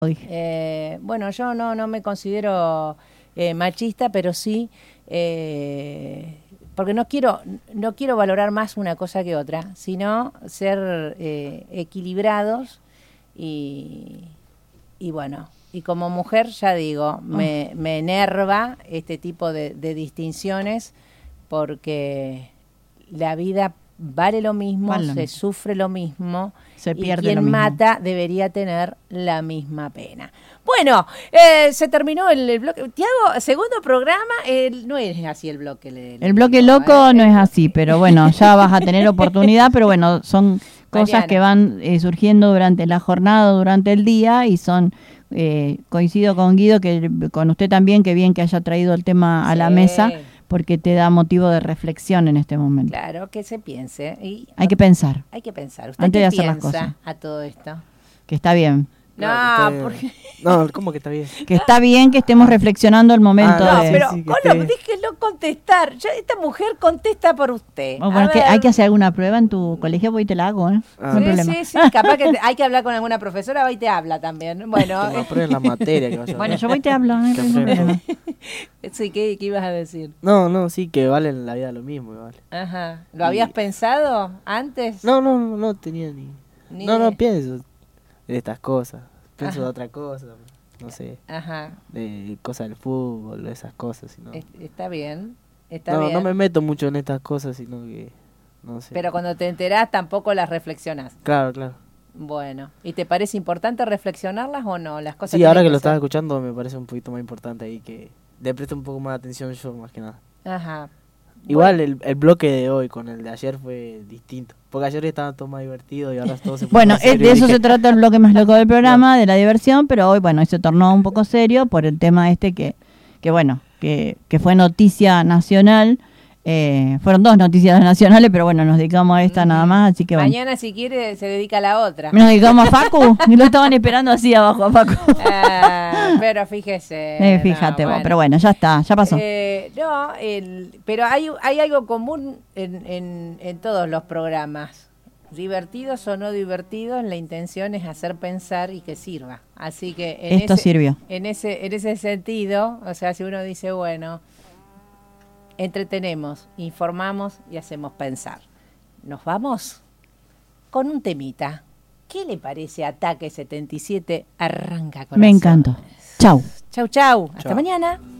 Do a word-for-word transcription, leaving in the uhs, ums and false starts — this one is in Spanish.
Eh, bueno, yo no, no me considero eh, machista, pero sí, eh, porque no quiero, no quiero valorar más una cosa que otra, sino ser eh, equilibrados y, y bueno, y como mujer ya digo, me, oh. me enerva este tipo de, de distinciones porque la vida vale lo mismo, vale lo se mismo. Sufre lo mismo, se pierde y quien lo mismo. mata debería tener la misma pena. Bueno, eh, se terminó el, el bloque. Tiago, segundo programa, el, no es así el bloque. El, el, el bloque loco eh, no es así, pero bueno, ya vas a tener oportunidad, pero bueno, son cosas Mariana. que van eh, surgiendo durante la jornada, durante el día, y son, eh, coincido con Guido, que con usted también, que bien que haya traído el tema a sí. la mesa, porque te da motivo de reflexión en este momento. Claro, que se piense. Y hay que pensar. Hay que pensar. ¿Usted antes qué de hacer piensa las cosas? A todo esto? Que está bien. No, claro, que porque... no, ¿cómo que está bien? Que está bien que estemos reflexionando el momento. Ah, no, de... pero sí, Colo, esté... déjelo contestar. Yo, esta mujer contesta por usted. Oh, bueno, que hay que hacer alguna prueba en tu colegio, voy y te la hago, ¿eh? Ah, no hay sí, problema. sí, sí, capaz que te, hay que hablar con alguna profesora, va y te habla también. Bueno, que me aprueben la materia que vaya a bueno, yo voy y te hablo, no hay problema. Sí, ¿qué, ¿qué ibas a decir? No, no, sí, que vale en la vida lo mismo, vale. Ajá. ¿Lo habías y... pensado antes? No, no, no, no tenía ni... ni no, de... no pienso en estas cosas. Pienso Ajá. de otra cosa, no sé. Ajá. De cosas del fútbol, de esas cosas. Sino... Está bien, está no, bien. No me meto mucho en estas cosas, sino que... no sé. Pero cuando te enterás tampoco las reflexionás. Claro, claro. Bueno, ¿y te parece importante reflexionarlas o no? Las cosas sí, ahora que, que lo ser... estás escuchando me parece un poquito más importante ahí que le presto un poco más de atención yo, más que nada. Ajá. Igual bueno. el, el bloque de hoy con el de ayer fue distinto, porque ayer estaba todo más divertido y ahora todo se bueno, de eso dije... se trata el bloque más loco del programa, no. de la diversión, pero hoy, bueno, se tornó un poco serio por el tema este que, que bueno, que, que fue noticia nacional. Eh, fueron dos noticias nacionales, pero bueno, nos dedicamos a esta mm. nada más, así que bueno. Mañana si quiere se dedica a la otra. Nos dedicamos a Facu, y lo estaban esperando así abajo a Facu. Ah, pero fíjese. Eh, fíjate no, vos, bueno. pero bueno, ya está, ya pasó. Eh, no, el, pero hay, hay algo común en, en, en todos los programas. Divertidos o no divertidos, la intención es hacer pensar y que sirva. Así que en esto ese, sirvió. En ese, en ese sentido, o sea, si uno dice, bueno, entretenemos, informamos y hacemos pensar. Nos vamos con un temita. ¿Qué le parece Ataque setenta y siete? Arranca con Me encantó. Chau. Chau, chau. Hasta mañana.